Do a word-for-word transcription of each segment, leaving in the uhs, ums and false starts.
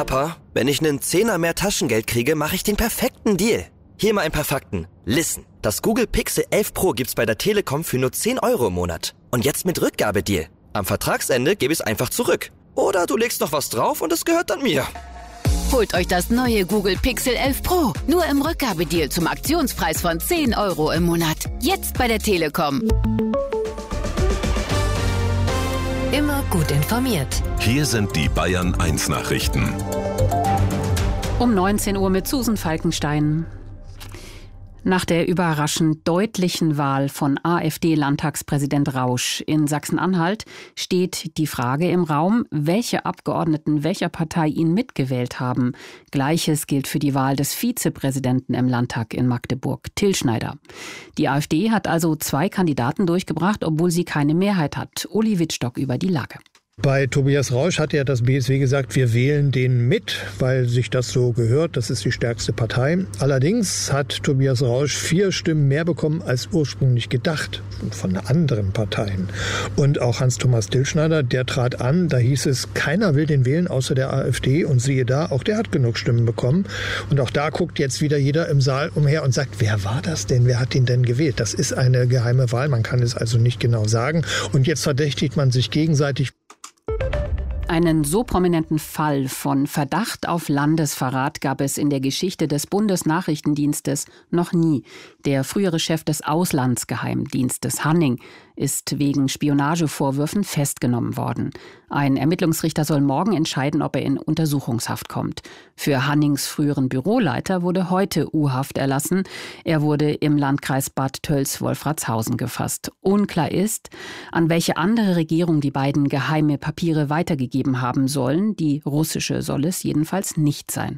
Papa, wenn ich einen Zehner mehr Taschengeld kriege, mache ich den perfekten Deal. Hier mal ein paar Fakten. Listen, das Google Pixel elf Pro gibt's bei der Telekom für nur zehn Euro im Monat. Und jetzt mit Rückgabedeal. Am Vertragsende gebe ich es einfach zurück. Oder du legst noch was drauf und es gehört dann mir. Holt euch das neue Google Pixel elf Pro. Nur im Rückgabedeal zum Aktionspreis von zehn Euro im Monat. Jetzt bei der Telekom. Immer gut informiert. Hier sind die Bayern eins Nachrichten. Um neunzehn Uhr mit Susan Falkenstein. Nach der überraschend deutlichen Wahl von AfD-Landtagspräsident Rausch in Sachsen-Anhalt steht die Frage im Raum, welche Abgeordneten welcher Partei ihn mitgewählt haben. Gleiches gilt für die Wahl des Vizepräsidenten im Landtag in Magdeburg, Till Schneider. Die AfD hat also zwei Kandidaten durchgebracht, obwohl sie keine Mehrheit hat. Uli Wittstock über die Lage. Bei Tobias Rausch hat ja das B S W gesagt, wir wählen den mit, weil sich das so gehört. Das ist die stärkste Partei. Allerdings hat Tobias Rausch vier Stimmen mehr bekommen als ursprünglich gedacht von anderen Parteien. Und auch Hans-Thomas Dillschneider, der trat an. Da hieß es, keiner will den wählen außer der AfD. Und siehe da, auch der hat genug Stimmen bekommen. Und auch da guckt jetzt wieder jeder im Saal umher und sagt, wer war das denn? Wer hat ihn denn gewählt? Das ist eine geheime Wahl. Man kann es also nicht genau sagen. Und jetzt verdächtigt man sich gegenseitig. Einen so prominenten Fall von Verdacht auf Landesverrat gab es in der Geschichte des Bundesnachrichtendienstes noch nie. Der frühere Chef des Auslandsgeheimdienstes Hanning ist wegen Spionagevorwürfen festgenommen worden. Ein Ermittlungsrichter soll morgen entscheiden, ob er in Untersuchungshaft kommt. Für Hannings früheren Büroleiter wurde heute U-Haft erlassen. Er wurde im Landkreis Bad Tölz-Wolfratshausen gefasst. Unklar ist, an welche andere Regierung die beiden geheime Papiere weitergegeben haben sollen. Die russische soll es jedenfalls nicht sein.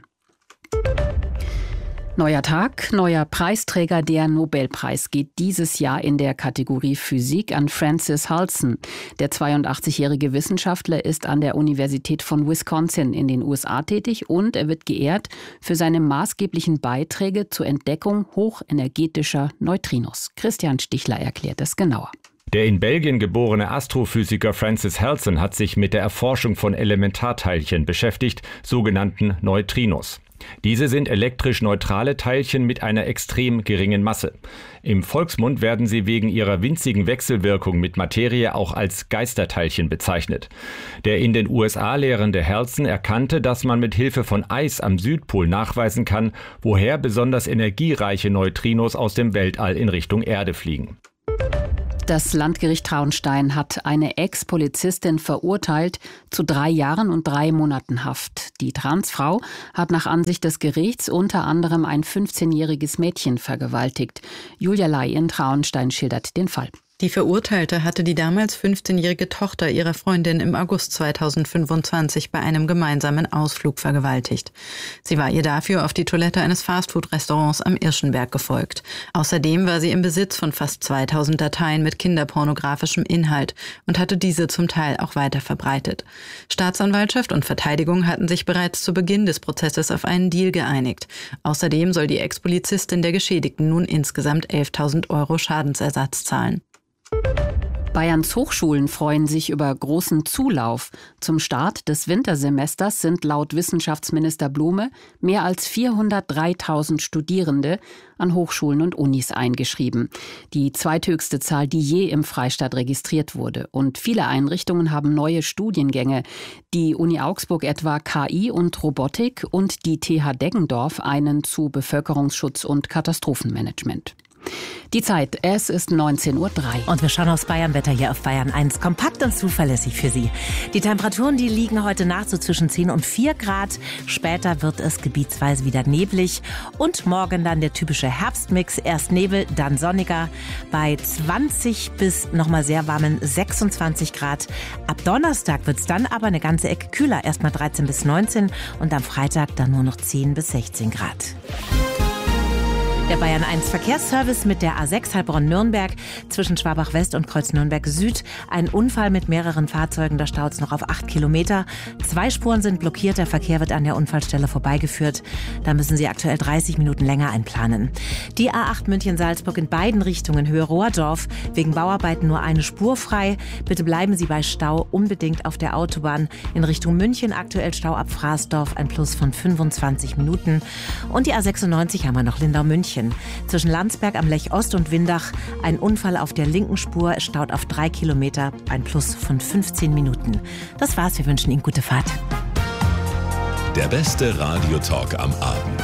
Neuer Tag, neuer Preisträger. Der Nobelpreis geht dieses Jahr in der Kategorie Physik an Francis Halson. Der zweiundachtzigjährige Wissenschaftler ist an der Universität von Wisconsin in den U S A tätig und er wird geehrt für seine maßgeblichen Beiträge zur Entdeckung hochenergetischer Neutrinos. Christian Stichler erklärt es genauer. Der in Belgien geborene Astrophysiker Francis Halson hat sich mit der Erforschung von Elementarteilchen beschäftigt, sogenannten Neutrinos. Diese sind elektrisch neutrale Teilchen mit einer extrem geringen Masse. Im Volksmund werden sie wegen ihrer winzigen Wechselwirkung mit Materie auch als Geisterteilchen bezeichnet. Der in den U S A lehrende Halson erkannte, dass man mit Hilfe von Eis am Südpol nachweisen kann, woher besonders energiereiche Neutrinos aus dem Weltall in Richtung Erde fliegen. Das Landgericht Traunstein hat eine Ex-Polizistin verurteilt zu drei Jahren und drei Monaten Haft. Die Transfrau hat nach Ansicht des Gerichts unter anderem ein fünfzehnjähriges Mädchen vergewaltigt. Julia Lai in Traunstein schildert den Fall. Die Verurteilte hatte die damals fünfzehnjährige Tochter ihrer Freundin im August zweitausendfünfundzwanzig bei einem gemeinsamen Ausflug vergewaltigt. Sie war ihr dafür auf die Toilette eines Fastfood-Restaurants am Irschenberg gefolgt. Außerdem war sie im Besitz von fast zweitausend Dateien mit kinderpornografischem Inhalt und hatte diese zum Teil auch weiter verbreitet. Staatsanwaltschaft und Verteidigung hatten sich bereits zu Beginn des Prozesses auf einen Deal geeinigt. Außerdem soll die Ex-Polizistin der Geschädigten nun insgesamt elftausend Euro Schadensersatz zahlen. Bayerns Hochschulen freuen sich über großen Zulauf. Zum Start des Wintersemesters sind laut Wissenschaftsminister Blume mehr als vierhundertdreitausend Studierende an Hochschulen und Unis eingeschrieben. Die zweithöchste Zahl, die je im Freistaat registriert wurde. Und viele Einrichtungen haben neue Studiengänge. Die Uni Augsburg etwa K I und Robotik und die T H Deggendorf einen zu Bevölkerungsschutz und Katastrophenmanagement. Die Zeit, es ist neunzehn Uhr drei. Und wir schauen aufs Bayernwetter hier auf Bayern eins. Kompakt und zuverlässig für Sie. Die Temperaturen, die liegen heute Nacht so zwischen zehn und vier Grad. Später wird es gebietsweise wieder neblig. Und morgen dann der typische Herbstmix. Erst Nebel, dann sonniger. Bei zwanzig bis nochmal sehr warmen sechsundzwanzig Grad. Ab Donnerstag wird es dann aber eine ganze Ecke kühler. Erstmal dreizehn bis neunzehn und am Freitag dann nur noch zehn bis sechzehn Grad. Der Bayern eins Verkehrsservice mit der A sechs Heilbronn-Nürnberg zwischen Schwabach-West und Kreuz-Nürnberg-Süd. Ein Unfall mit mehreren Fahrzeugen, da staut es noch auf acht Kilometer. Zwei Spuren sind blockiert, der Verkehr wird an der Unfallstelle vorbeigeführt. Da müssen Sie aktuell dreißig Minuten länger einplanen. Die A acht München-Salzburg in beiden Richtungen Höhe Rohrdorf. Wegen Bauarbeiten nur eine Spur frei. Bitte bleiben Sie bei Stau unbedingt auf der Autobahn. In Richtung München aktuell Stau ab Fraßdorf, ein Plus von fünfundzwanzig Minuten. Und die A sechsundneunzig haben wir noch Lindau-München. Zwischen Landsberg am Lech Ost und Windach ein Unfall auf der linken Spur. Es staut auf drei Kilometer, ein Plus von fünfzehn Minuten. Das war's, wir wünschen Ihnen gute Fahrt. Der beste Radiotalk am Abend.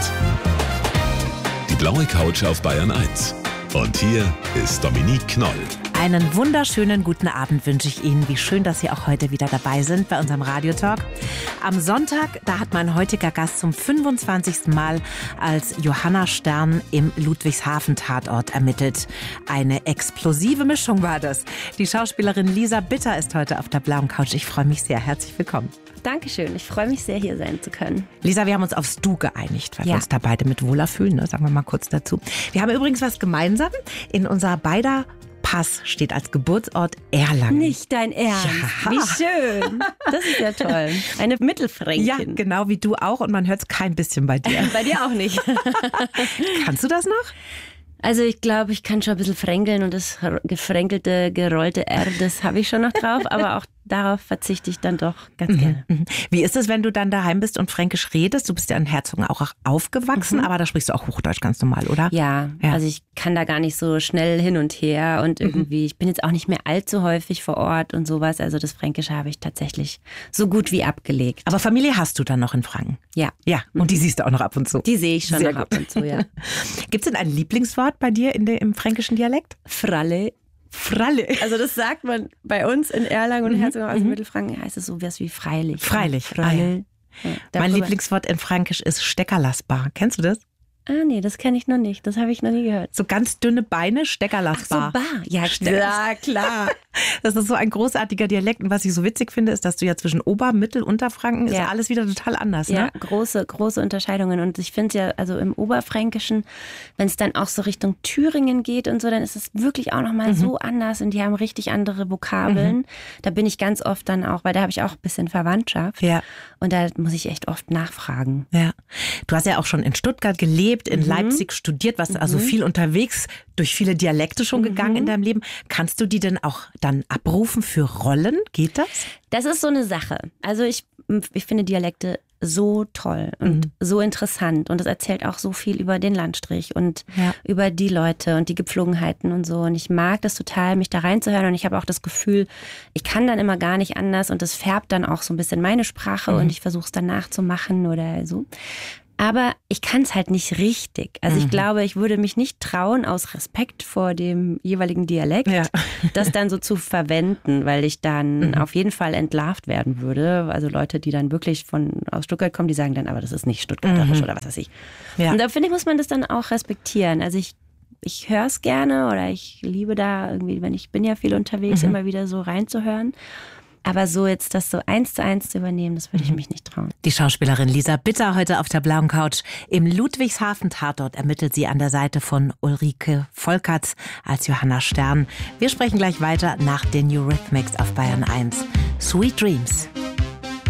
Die blaue Couch auf Bayern eins. Und hier ist Dominique Knoll. Einen wunderschönen guten Abend wünsche ich Ihnen. Wie schön, dass Sie auch heute wieder dabei sind bei unserem Radiotalk. Am Sonntag, da hat mein heutiger Gast zum fünfundzwanzigsten Mal als Johanna Stern im Ludwigshafen-Tatort ermittelt. Eine explosive Mischung war das. Die Schauspielerin Lisa Bitter ist heute auf der blauen Couch. Ich freue mich sehr. Herzlich willkommen. Dankeschön, ich freue mich sehr, hier sein zu können. Lisa, wir haben uns aufs Du geeinigt, weil ja. wir uns da beide mit wohler fühlen, ne? Sagen wir mal kurz dazu. Wir haben übrigens was gemeinsam. In unserer beider Pass steht als Geburtsort Erlangen. Nicht dein Ernst? Ja. Wie schön. Das ist ja toll. Eine Mittelfränkin. Ja, genau wie du auch. Und man hört es kein bisschen bei dir. Bei dir auch nicht. Kannst du das noch? Also ich glaube, ich kann schon ein bisschen fränkeln und das gefränkelte, gerollte R, das habe ich schon noch drauf, aber auch darauf verzichte ich dann doch ganz gerne. Wie ist es, wenn du dann daheim bist und Fränkisch redest? Du bist ja in Herzogen auch aufgewachsen, mhm. aber da sprichst du auch Hochdeutsch ganz normal, oder? Ja, ja, also ich kann da gar nicht so schnell hin und her und irgendwie, ich bin jetzt auch nicht mehr allzu häufig vor Ort und sowas, also das Fränkische habe ich tatsächlich so gut wie abgelegt. Aber Familie hast du dann noch in Franken? Ja. Ja, und die siehst du auch noch ab und zu? Die sehe ich schon Sehr noch gut. ab und zu, ja. Gibt es denn ein Lieblingswort bei dir in der, im fränkischen Dialekt? Fralle. Fralle. Also das sagt man bei uns in Erlangen und Herzogen, also Mittelfranken heißt es so was wie freilich. Freilich. Fralle. Ah, ja. Ja, mein Lieblingswort in Fränkisch ist steckerlassbar. Kennst du das? Ah nee, das kenne ich noch nicht. Das habe ich noch nie gehört. So ganz dünne Beine, steckerlassbar. Ach so, bar. Ja, ja, klar. Das ist so ein großartiger Dialekt. Und was ich so witzig finde, ist, dass du ja zwischen Ober-, Mittel-, Unterfranken ist ja alles wieder total anders. Ja, ne? große, große Unterscheidungen. Und ich finde ja, also im Oberfränkischen, wenn es dann auch so Richtung Thüringen geht und so, dann ist es wirklich auch nochmal mhm. so anders. Und die haben richtig andere Vokabeln. Mhm. Da bin ich ganz oft dann auch, weil da habe ich auch ein bisschen Verwandtschaft. Ja. Und da muss ich echt oft nachfragen. Ja. Du hast ja auch schon in Stuttgart gelebt, in mhm. Leipzig studiert, warst also mhm. viel unterwegs, durch viele Dialekte schon mhm. gegangen in deinem Leben. Kannst du die denn auch dann abrufen für Rollen? Geht das? Das ist so eine Sache. Also ich, ich finde Dialekte so toll und mhm. so interessant und es erzählt auch so viel über den Landstrich und ja. über die Leute und die Gepflogenheiten und so und ich mag das total, mich da reinzuhören und ich habe auch das Gefühl, ich kann dann immer gar nicht anders und das färbt dann auch so ein bisschen meine Sprache mhm. und ich versuche es dann nachzumachen oder so. Aber ich kann es halt nicht richtig. Also ich mhm. glaube, ich würde mich nicht trauen, aus Respekt vor dem jeweiligen Dialekt, ja. das dann so zu verwenden, weil ich dann mhm. auf jeden Fall entlarvt werden würde. Also Leute, die dann wirklich von aus Stuttgart kommen, die sagen dann, aber das ist nicht stuttgarterisch mhm. oder was weiß ich. Ja. Und da finde ich, muss man das dann auch respektieren. Also ich, ich höre es gerne oder ich liebe da irgendwie, wenn ich bin ja viel unterwegs, mhm. immer wieder so reinzuhören. Aber so jetzt das so eins zu eins zu übernehmen, das würde ich mich nicht trauen. Die Schauspielerin Lisa Bitter heute auf der blauen Couch. Im Ludwigshafen-Tatort ermittelt sie an der Seite von Ulrike Volkerts als Johanna Stern. Wir sprechen gleich weiter nach den Eurythmics auf Bayern eins. Sweet Dreams.